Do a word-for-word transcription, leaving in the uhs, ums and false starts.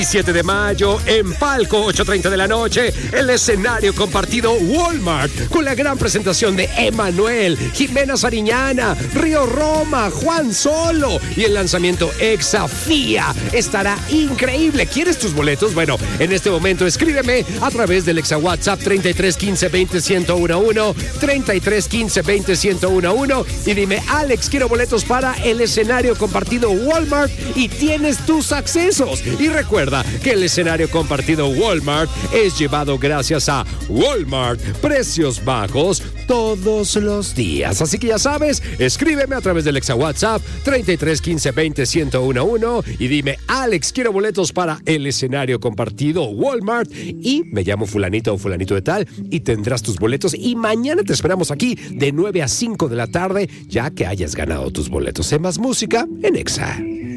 siete de mayo en Palco, ocho treinta de la noche, el escenario compartido Walmart, con la gran presentación de Emanuel, Jimena Sariñana, Río Roma, Juan Solo y el lanzamiento Exafía. Estará increíble. ¿Quieres tus boletos? Bueno, en este momento escríbeme a través del Exa WhatsApp treinta y tres quince veinte ciento uno, treinta y tres quince veinte ciento uno y dime: Alex, quiero boletos para el escenario compartido Walmart, y tienes tus accesos. Y recuerda que el escenario compartido Walmart es llevado gracias a Walmart. Precios bajos todos los días. Así que ya sabes, escríbeme a través del Exa WhatsApp treinta y tres quince veinte ciento uno y dime: Alex, quiero boletos para el escenario compartido Walmart y me llamo fulanito o fulanito de tal, y tendrás tus boletos. Y mañana te esperamos aquí de nueve a cinco de la tarde, ya que hayas ganado tus boletos. En Más Música en Exa.